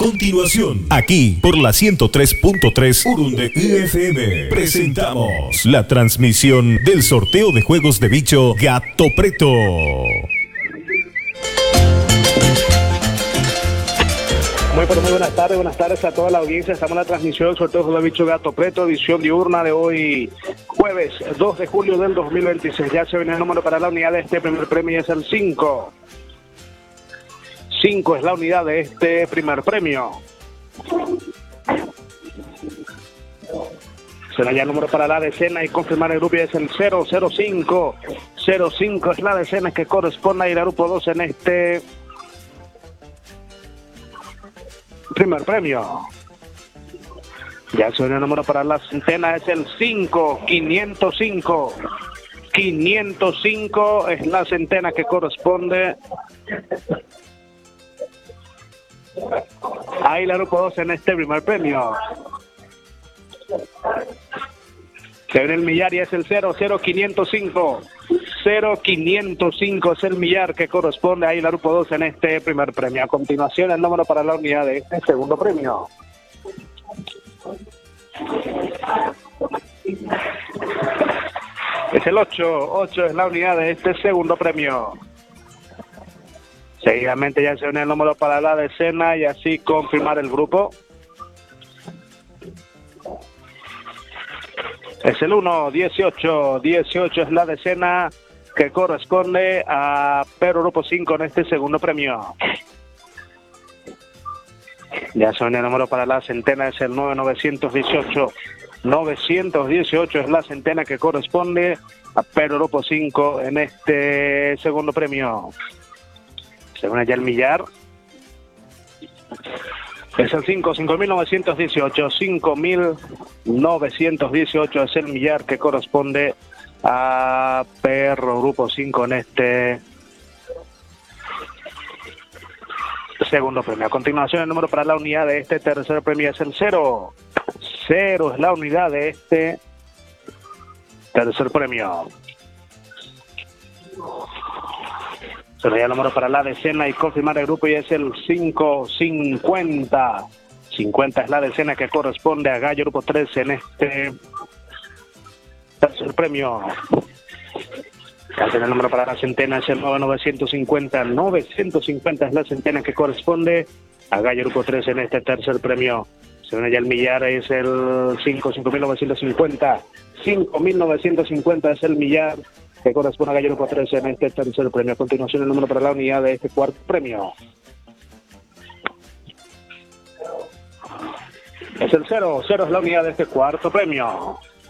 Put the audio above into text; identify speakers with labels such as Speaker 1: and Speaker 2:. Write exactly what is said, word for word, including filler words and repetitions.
Speaker 1: continuación, aquí por la ciento tres punto tres Urunde F M, presentamos la transmisión del sorteo de juegos de bicho Gato Preto.
Speaker 2: Muy, pero muy buenas tardes, buenas tardes a toda la audiencia. Estamos en la transmisión del sorteo de bicho Gato Preto, edición diurna de hoy, jueves dos de julio del dos mil veintiséis. Ya se viene el número para la unidad de este primer premio y es el cinco. cinco es la unidad de este primer premio. Será ya el número para la decena y confirmar el grupo y es el cero cero cinco. cero cinco es la decena que corresponde a ir al grupo dos en este primer premio. Ya se viene el número para la centena, es el cinco, quinientos cinco. quinientos cinco es la centena que corresponde ahí la grupo dos en este primer premio. Se viene el millar y es el cero cero quinientos cinco. cero quinientos cinco es el millar que corresponde ahí la grupo dos en este primer premio. A continuación el número para la unidad de este segundo premio. Es el ocho. ocho es la unidad de este segundo premio. Seguidamente ya se viene el número para la decena y así confirmar el grupo. Es el uno, dieciocho. dieciocho es la decena que corresponde a Perro Grupo cinco en este segundo premio. Ya se viene el número para la centena, es el nueve, novecientos dieciocho. novecientos dieciocho es la centena que corresponde a Perro Grupo cinco en este segundo premio. Se une ya el millar. Es el cinco, cinco mil novecientos dieciocho. cinco mil novecientos dieciocho es el millar que corresponde a Perro Grupo cinco en este segundo premio. A continuación el número para la unidad de este tercer premio es el cero. cero es la unidad de este tercer premio. Sería el número para la decena y confirmar el grupo y es el cinco, cincuenta. cincuenta es la decena que corresponde a Gallo Grupo tres en este tercer premio. El número para la centena es el nueve, novecientos cincuenta. novecientos cincuenta es la centena que corresponde a Gallo Grupo tres en este tercer premio. Se viene ya el millar, es el cinco, cinco mil novecientos cincuenta. cinco mil novecientos cincuenta es el millar que corresponde a Gallo Grupo tres en este tercer premio. A continuación el número para la unidad de este cuarto premio. Es el cero. cero es la unidad de este cuarto premio.